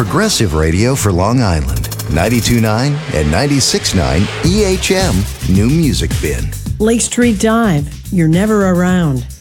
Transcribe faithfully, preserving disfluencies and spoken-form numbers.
Progressive radio for Long Island. ninety-two point nine and ninety-six point nine E H M New Music Bin. Lake Street Dive. You're never around.